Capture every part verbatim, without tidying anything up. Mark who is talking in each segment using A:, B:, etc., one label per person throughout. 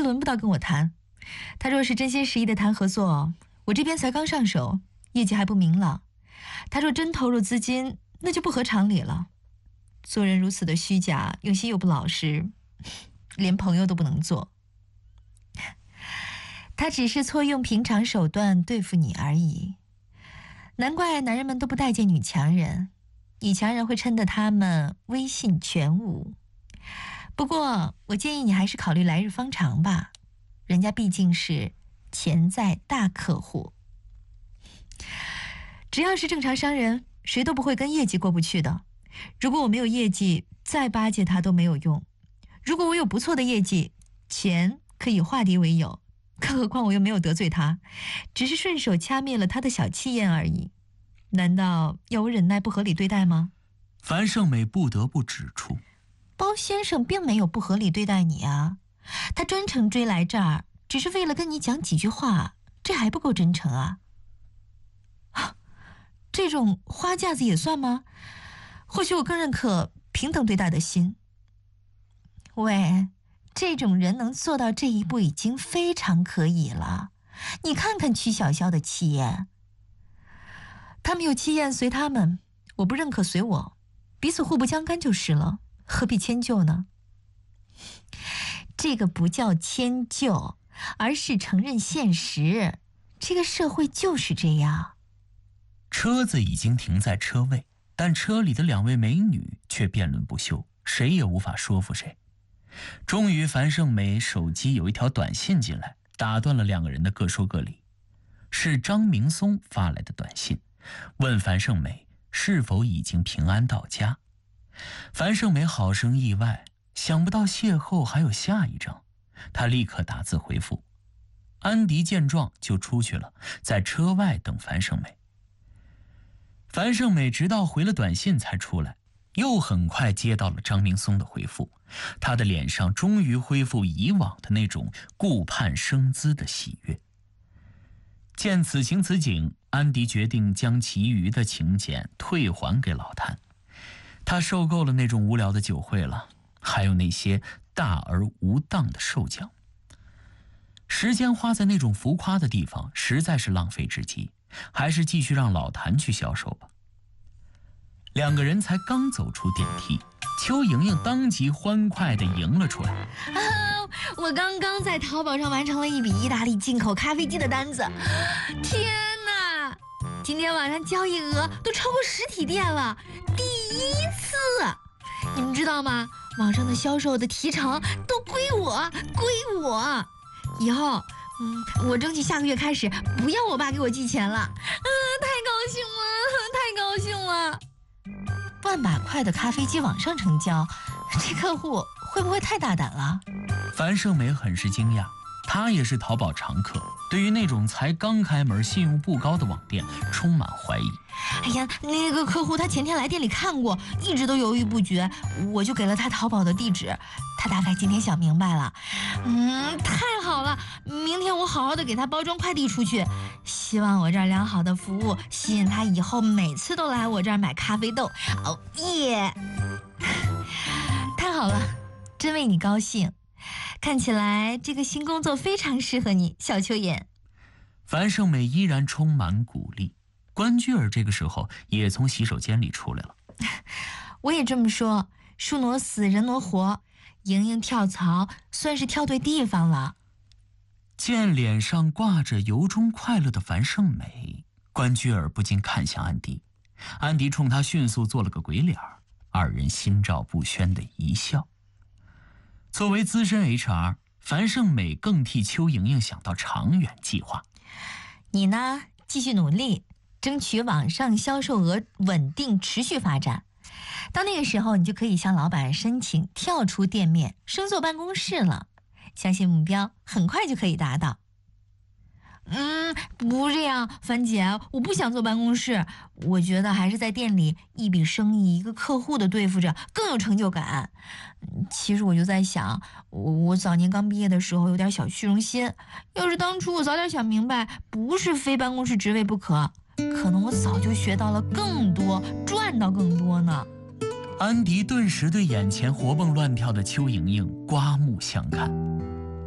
A: 轮不到跟我谈。他若是真心实意的谈合作，我这边才刚上手，业绩还不明朗。他若真投入资金，那就不合常理了。做人如此的虚假，用心又不老实，连朋友都不能做。他只是错用平常手段对付你而已。难怪男人们都不待见女强人，女强人会衬得他们威信全无。不过我建议你还是考虑来日方长吧，人家毕竟是潜在大客户。只要是正常商人，谁都不会跟业绩过不去的。如果我没有业绩，再巴结他都没有用。如果我有不错的业绩，钱可以化敌为友，更何况我又没有得罪他，只是顺手掐灭了他的小气焰而已。难道要我忍耐不合理对待吗？
B: 樊胜美不得不指出，
A: 包先生并没有不合理对待你啊，他专程追来这儿，只是为了跟你讲几句话，这还不够真诚啊？啊，这种花架子也算吗？或许我更认可平等对待的心。喂，这种人能做到这一步已经非常可以了。你看看曲筱绡的气焰，他们有气焰随他们，我不认可随我，彼此互不相干就是了，何必迁就呢？这个不叫迁就，而是承认现实。这个社会就是这样。
B: 车子已经停在车位，但车里的两位美女却辩论不休，谁也无法说服谁。终于樊胜美手机有一条短信进来，打断了两个人的各说各理。是张明松发来的短信，问樊胜美是否已经平安到家。樊胜美好生意外，想不到邂逅还有下一章，她立刻打字回复。安迪见状就出去了，在车外等樊胜美。樊胜美直到回了短信才出来，又很快接到了张明松的回复，她的脸上终于恢复以往的那种顾盼生姿的喜悦。见此情此景，安迪决定将其余的请柬退还给老谭。他受够了那种无聊的酒会了，还有那些大而无当的受奖。时间花在那种浮夸的地方实在是浪费至极，还是继续让老谭去销售吧。两个人才刚走出电梯，邱莹莹当即欢快地迎了出来。
A: 啊，我刚刚在淘宝上完成了一笔意大利进口咖啡机的单子，天哪！今天晚上交易额都超过实体店了，第一次！你们知道吗？网上的销售的提成都归我，归我！以后，嗯，我争取下个月开始不要我爸给我寄钱了。啊，太高兴了，太高兴了！万把块的咖啡机网上成交，这客户会不会太大胆了？
B: 樊胜美很是惊讶，她也是淘宝常客，对于那种才刚开门、信用不高的网店充满怀疑。
A: 哎呀，那个客户他前天来店里看过，一直都犹豫不决，我就给了他淘宝的地址，他大概今天想明白了。嗯，太好了，明天我好好的给他包装快递出去，希望我这儿良好的服务吸引他以后每次都来我这儿买咖啡豆。哦耶！太好了，真为你高兴。看起来这个新工作非常适合你，小秋妍。
B: 樊胜美依然充满鼓励。关雎尔这个时候也从洗手间里出来了。
A: 我也这么说，树挪死，人挪活，莹莹跳槽算是跳对地方了。
B: 见脸上挂着由衷快乐的樊胜美，关雎尔不禁看向安迪。安迪冲他迅速做了个鬼脸，二人心照不宣的一笑。作为资深 H R， 樊胜美更替邱莹莹想到长远计划。
A: 你呢，继续努力，争取网上销售额稳定持续发展。到那个时候，你就可以向老板申请跳出店面，升做办公室了。相信目标很快就可以达到。嗯，不是这样，樊姐，我不想坐办公室，我觉得还是在店里一笔生意一个客户的对付着更有成就感。其实我就在想，我我早年刚毕业的时候有点小虚荣心，要是当初我早点想明白，不是非办公室职位不可，可能我早就学到了更多，赚到更多呢。
B: 安迪顿时对眼前活蹦乱跳的邱莹莹刮目相看。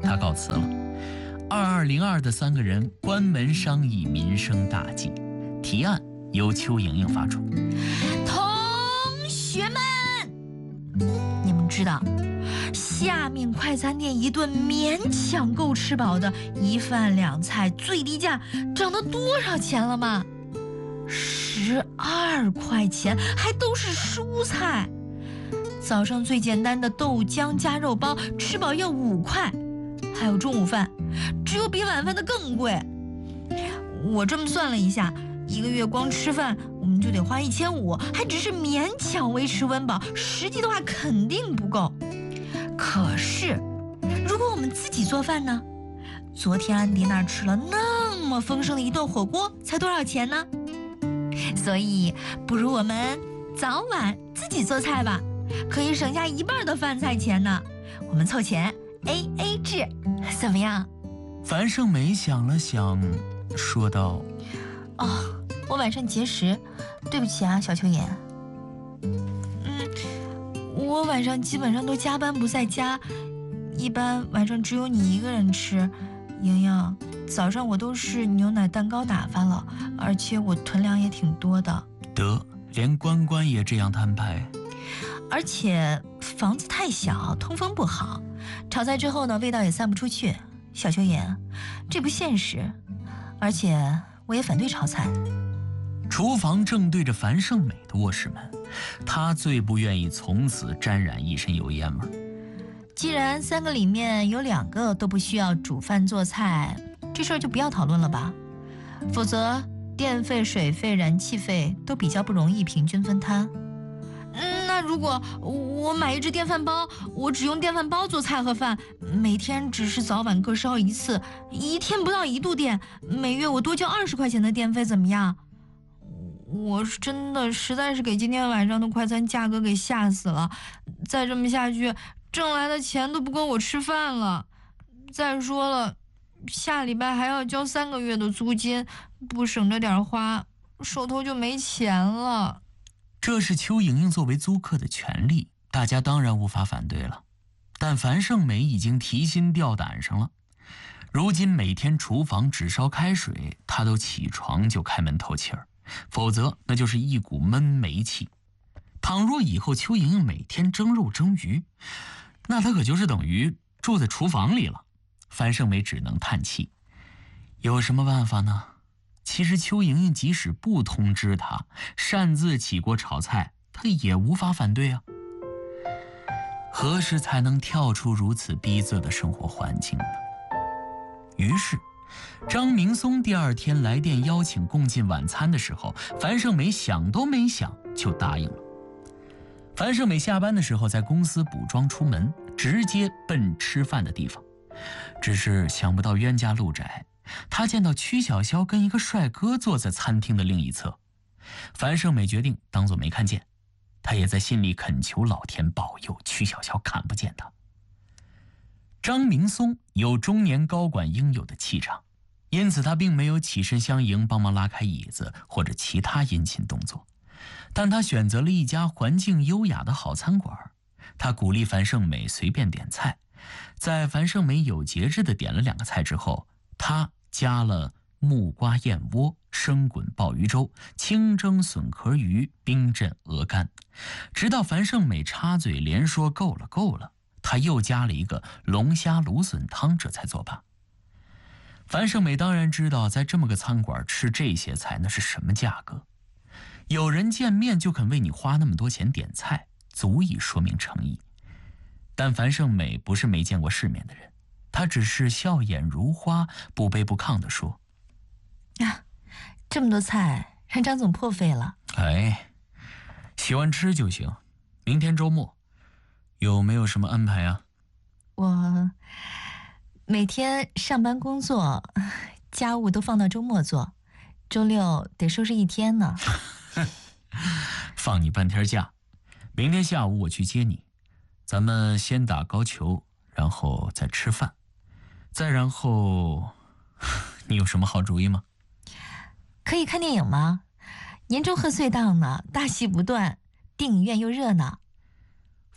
B: 他告辞了。二二零二的三个人关门商议民生大计，提案由邱莹莹发出。
A: 同学们，你们知道下面快餐店一顿勉强够吃饱的一饭两菜最低价涨到多少钱了吗？十二块钱，还都是蔬菜。早上最简单的豆浆加肉包，吃饱要五块。还有中午饭，只有比晚饭的更贵。我这么算了一下，一个月光吃饭我们就得花一千五，还只是勉强维持温饱，实际的话肯定不够。可是，如果我们自己做饭呢？昨天安迪那儿吃了那么丰盛的一顿火锅，才多少钱呢？所以，不如我们早晚自己做菜吧，可以省下一半的饭菜钱呢。我们凑钱 A A 制，怎么样？
B: 樊胜美想了想，说道：“
A: 哦，我晚上节食，对不起啊，小秋妍。嗯，我晚上基本上都加班不在家，一般晚上只有你一个人吃。莹莹，早上我都是牛奶蛋糕打发了，而且我囤粮也挺多的。
B: 得，连关关也这样摊牌。
A: 而且房子太小，通风不好，炒菜之后呢，味道也散不出去。小秋妍，这不现实，而且我也反对炒菜。”
B: 厨房正对着樊胜美的卧室门，她最不愿意从此沾染一身油烟味。
A: 既然三个里面有两个都不需要煮饭做菜，这事儿就不要讨论了吧。否则电费、水费、燃气费都比较不容易平均分摊。嗯，那如果我买一只电饭煲，我只用电饭煲做菜和饭，每天只是早晚各烧一次，一天不到一度电，每月我多交二十块钱的电费，怎么样？我是真的实在是给今天晚上的快餐价格给吓死了，再这么下去，挣来的钱都不够我吃饭了。再说了，下礼拜还要交三个月的租金，不省着点花，手头就没钱了。
B: 这是邱莹莹作为租客的权利，大家当然无法反对了。但樊胜美已经提心吊胆上了。如今每天厨房只烧开水，她都起床就开门透气儿，否则那就是一股闷煤气。倘若以后邱莹莹每天蒸肉蒸鱼，那她可就是等于住在厨房里了。樊胜美只能叹气，有什么办法呢？其实邱莹莹即使不通知她，擅自起锅炒菜，她也无法反对啊。何时才能跳出如此逼仄的生活环境呢？于是张明松第二天来电邀请共进晚餐的时候，樊胜美想都没想就答应了。樊胜美下班的时候在公司补妆出门，直接奔吃饭的地方。只是想不到冤家路窄，她见到曲筱绡跟一个帅哥坐在餐厅的另一侧。樊胜美决定当作没看见，她也在心里恳求老天保佑曲筱绡看不见她。张明松有中年高管应有的气场，因此他并没有起身相迎，帮忙拉开椅子或者其他殷勤动作，但他选择了一家环境优雅的好餐馆。他鼓励樊胜美随便点菜，在樊胜美有节制地点了两个菜之后，他加了木瓜燕窝、生滚鲍鱼粥、清蒸笋壳鱼、冰镇鹅肝，直到樊胜美插嘴连说够了够了，他又加了一个龙虾芦笋汤，这才作罢。樊胜美当然知道在这么个餐馆吃这些菜那是什么价格，有人见面就肯为你花那么多钱点菜，足以说明诚意。但樊胜美不是没见过世面的人，她只是笑眼如花，不卑不亢地说：
A: 啊，这么多菜让张总破费了。
B: 哎，喜欢吃就行。明天周末有没有什么安排啊？
A: 我每天上班工作，家务都放到周末做，周六得收拾一天呢。
B: 放你半天假，明天下午我去接你，咱们先打高球，然后再吃饭，再然后，你有什么好主意吗？
A: 可以看电影吗？年终贺岁档呢，大戏不断，电影院又热闹。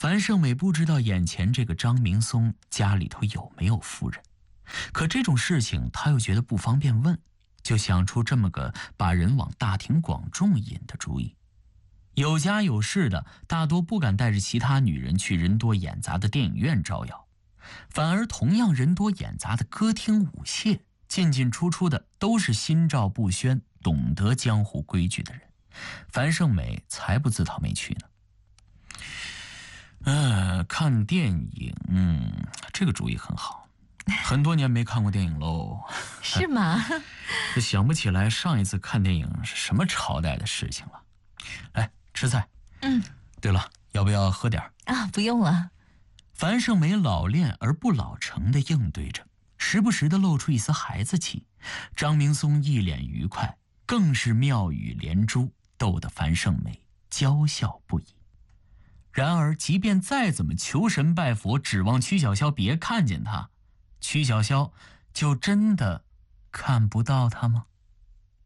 B: 樊胜美不知道眼前这个张明松家里头有没有夫人，可这种事情他又觉得不方便问，就想出这么个把人往大庭广众引的主意。有家有室的大多不敢带着其他女人去人多眼杂的电影院招摇，反而同样人多眼杂的歌厅舞榭，进进出出的都是心照不宣、懂得江湖规矩的人。樊胜美才不自讨没趣呢。呃，看电影，嗯，这个主意很好。很多年没看过电影喽。
A: 是吗？
B: 想不起来上一次看电影是什么朝代的事情了。来，吃菜。
A: 嗯。
B: 对了，要不要喝点
A: 啊？不用了。
B: 樊胜美老练而不老成的应对着，时不时的露出一丝孩子气。张明松一脸愉快，更是妙语连珠，逗得樊胜美娇笑不已。然而即便再怎么求神拜佛，指望曲筱绡别看见他，曲筱绡就真的看不到他吗？